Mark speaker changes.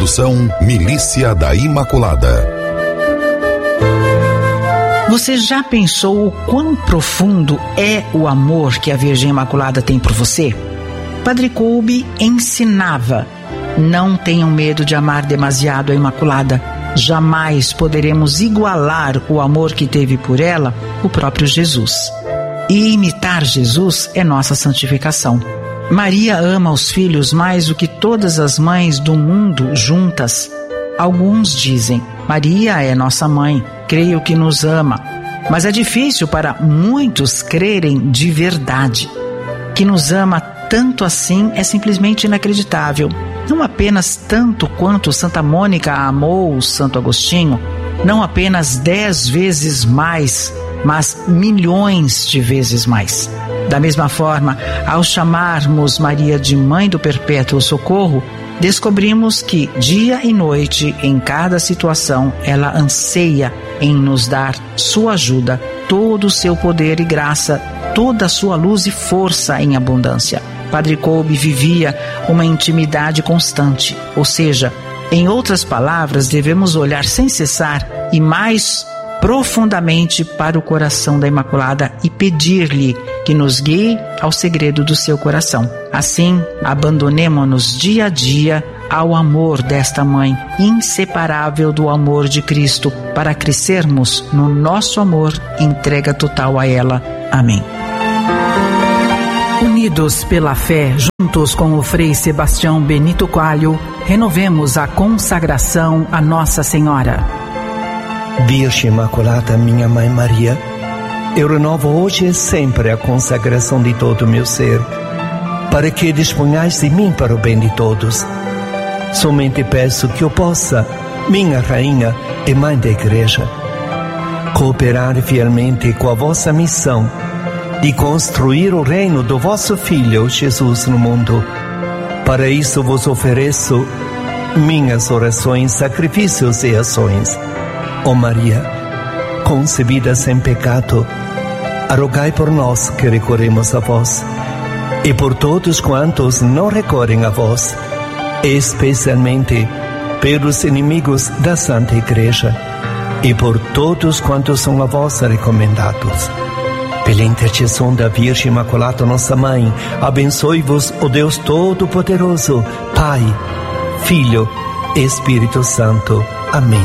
Speaker 1: Produção Milícia da Imaculada.
Speaker 2: Você já pensou o quão profundo é o amor que a Virgem Imaculada tem por você? Padre Kolbe ensinava: não tenham medo de amar demasiado a Imaculada. Jamais poderemos igualar o amor que teve por ela o próprio Jesus. E imitar Jesus é nossa santificação. Maria ama os filhos mais do que todas as mães do mundo juntas. Alguns dizem: Maria é nossa mãe, creio que nos ama. Mas é difícil para muitos crerem de verdade. Que nos ama tanto assim é simplesmente inacreditável. Não apenas tanto quanto Santa Mônica amou Santo Agostinho, não apenas 10 vezes mais, mas milhões de vezes mais. Da mesma forma, ao chamarmos Maria de Mãe do Perpétuo Socorro, descobrimos que dia e noite, em cada situação, ela anseia em nos dar sua ajuda, todo o seu poder e graça, toda a sua luz e força em abundância. Padre Kolbe vivia uma intimidade constante, ou seja, em outras palavras, devemos olhar sem cessar e mais profundamente para o coração da Imaculada e pedir-lhe que nos guie ao segredo do seu coração. Assim, abandonemo-nos dia a dia ao amor desta mãe, inseparável do amor de Cristo, para crescermos no nosso amor e entrega total a ela. Amém. Unidos pela fé, juntos com o Frei Sebastião Benito Coelho, renovemos a consagração a Nossa Senhora.
Speaker 3: Virgem Imaculada, minha Mãe Maria, eu renovo hoje e sempre a consagração de todo o meu ser, para que disponhais de mim para o bem de todos. Somente peço que eu possa, minha Rainha e Mãe da Igreja, cooperar fielmente com a vossa missão de construir o reino do vosso Filho Jesus no mundo. Para isso vos ofereço minhas orações, sacrifícios e ações. Ó Maria, concebida sem pecado, rogai por nós que recorremos a vós, e por todos quantos não recorrem a vós, especialmente pelos inimigos da Santa Igreja, e por todos quantos são a vós recomendados. Pela intercessão da Virgem Imaculada, nossa Mãe, abençoe-vos o Deus Todo-Poderoso, Pai, Filho e Espírito Santo. Amém.